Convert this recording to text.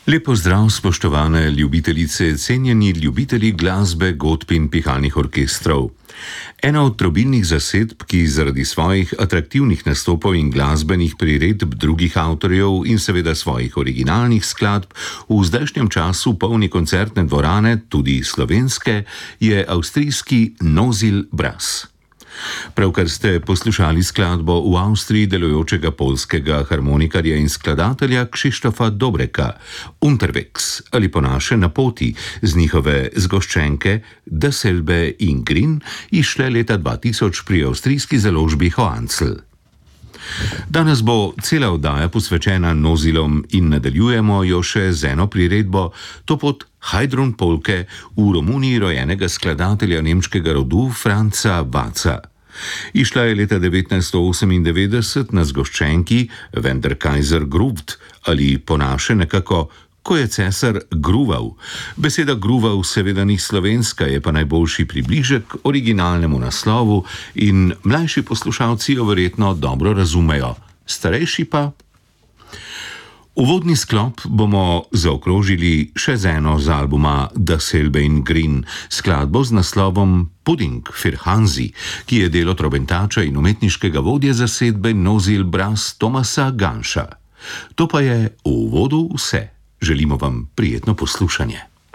Lepo zdrav, spoštovane ljubitelice, cenjeni ljubitelji glasbe, godb in pihalnih orkestrov. Ena od trobilnih zasedb, ki zaradi svojih atraktivnih nastopov in glasbenih priredb drugih avtorjev in seveda svojih originalnih skladb v zdajšnjem času polni koncertne dvorane, tudi slovenske, je avstrijski Nozil Braz. Pravkar ste poslušali skladbo v Avstriji delujočega poljskega harmonikarja in skladatelja Krzysztofa Dobreka, Unterwegs ali po naše Na poti, z njihove zgoščenke Dasselbe in Grin, izšle leta 2000 pri avstrijski založbi Hoancl. Danes bo cela oddaja posvečena Nozilom in nadaljujemo jo še z eno priredbo, to pod Heidrun Polke v Romuniji rojenega skladatelja nemškega rodu Franza Vaca. Išla je leta 1998 na zgoščenki Wenn der Kaiser gruft ali po naše nekako Ko je cesar gruval. Beseda gruval seveda ni slovenska, je pa najboljši približek originalnemu naslovu in mlajši poslušalci jo verjetno dobro razumejo, starejši pa. Uvodni sklop bomo zaokrožili še z eno z albuma Dasselbe in Grin, skladbo z naslovom Pudding für Hansi, ki je delo trobentača in umetniškega vodje zasedbe Nozil Braz Tomasa Ganša. To pa je v uvodu vse. Želimo vam prijetno poslušanje.